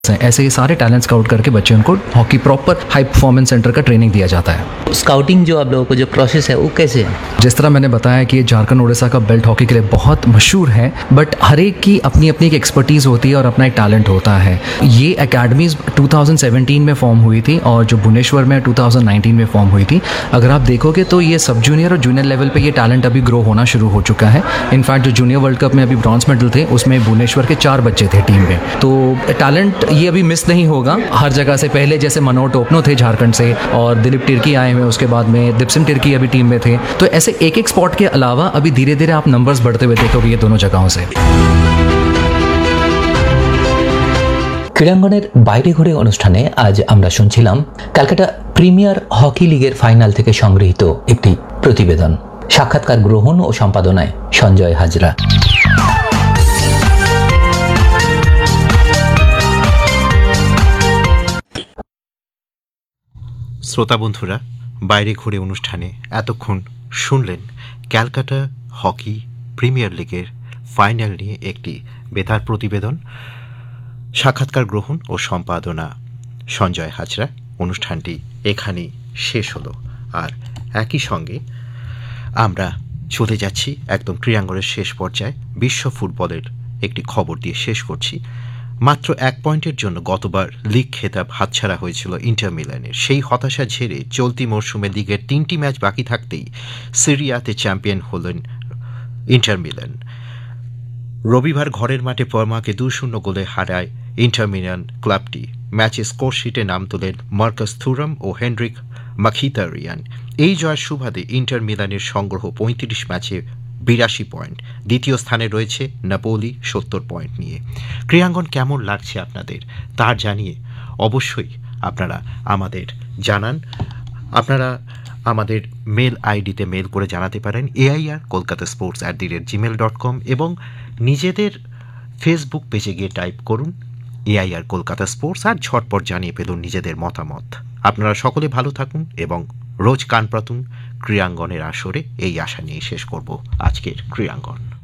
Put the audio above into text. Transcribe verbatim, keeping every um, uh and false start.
ऐसे ये सारे टैलेंट स्काउट करके बच्चे उनको hockey proper high performance centre का ट्रेनिंग दिया जाता है। स्काउटिंग जो आप लोगों को जो प्रोसेस है वो कैसे है? जिस तरह मैंने बताया कि झारखंड उड़ीसा का बेल्ट हॉकी के लिए बहुत मशहूर है, बट हर एक की अपनी अपनी एक एक्सपर्टीज़ होती है और अपना एक टैलेंट होता है। ये अकेडमीज टू थाउजेंड सेवेंटीन में फॉर्म हुई थी और जो भुवनेश्वर में टू थाउजेंड नाइनटीन में फॉर्म हुई थी। अगर आप देखोगे तो ये सब जूनियर और जूनियर लेवल पे ये टैलेंट अभी ग्रो होना शुरू हो चुका है। इनफैक्ट जो जूनियर वर्ल्ड कप में अभी ब्रॉन्ज मेडल थे उसमें भुवनेश्वर के चार बच्चे थे टीम में, तो टैलेंट ये अभी मिस नहीं होगा हर जगह से। पहले जैसे मनोहर टोपनो थे झारखंड से और दिलीप तिर्की आए हुए, उसके बाद में दीपसिंह तिर्की अभी टीम में थे। तो ऐसे एक एक स्पॉट के अलावा अभी धीरे धीरे आप नंबर्स बढ़ते हुए देखोगे ये दोनों जगहों से। ক্রীড়াঙ্গনের বাইরে ঘুরে অনুষ্ঠানে আজ আমরা শুনছিলাম ক্যালকাটা প্রিমিয়ার হকি লিগের ফাইনাল থেকে সংগৃহীত একটি প্রতিবেদন। সাক্ষাৎকার গ্রহণ ও সম্পাদনায় সঞ্জয় হাজরা। শ্রোতা বন্ধুরা, বাইরে ঘুরে অনুষ্ঠানে এতক্ষণ শুনলেন ক্যালকাটা হকি প্রিমিয়ার লিগের ফাইনাল নিয়ে একটি বেতার প্রতিবেদন। সাক্ষাৎকার গ্রহণ ও সম্পাদনা সঞ্জয় হাজরা। অনুষ্ঠানটি এখানেই শেষ হলো, আর একই সঙ্গে আমরা চলে যাচ্ছি একদম ক্রীড়াঙ্গনের শেষ পর্যায়ে। বিশ্ব ফুটবলের একটি খবর দিয়ে শেষ করছি। মাত্র এক পয়েন্টের জন্য গতবার লিগ খেতাব হাতছাড়া হয়েছিল ইন্টার মিলানের। সেই হতাশা ঝেড়ে চলতি মরশুমে লিগের তিনটি ম্যাচ বাকি থাকতেই সিরিয়াতে চ্যাম্পিয়ন হলেন ইন্টার মিলান। রবিবার ঘরের মাঠে পারমাকে দুই শূন্য গোলে হারায় ইন্টার মিলান ক্লাবটি। ম্যাচে স্কোর শিটে নাম তোলেন মার্কাস থুরাম ও হেনরিক মাখিতারিয়ান। এই জয়ের সুবাদে ইন্টার মিলানের সংগ্রহ পঁয়ত্রিশ ম্যাচে বিরাশি পয়েন্ট। দ্বিতীয় স্থানে রয়েছে নাপোলি সত্তর পয়েন্ট নিয়ে। ক্রীড়াঙ্গন কেমন লাগছে আপনাদের তার জানিয়ে অবশ্যই আপনারা আমাদের জানান। আপনারা আমাদের মেল আইডিতে মেল করে জানাতে পারেন AIR Kolkata sports at the rate Gmail dot com, এবং নিজেদের ফেসবুক পেজে গিয়ে টাইপ করুন এআইআর কলকাতা স্পোর্টস আর ঝটপট জানিয়ে ফেলুন নিজেদের মতামত। আপনারা সকলে ভালো থাকুন এবং রোজ কান পাতুন ক্রীড়াঙ্গনের আসরে, এই আশা নিয়ে শেষ করব আজকের ক্রীড়াঙ্গন।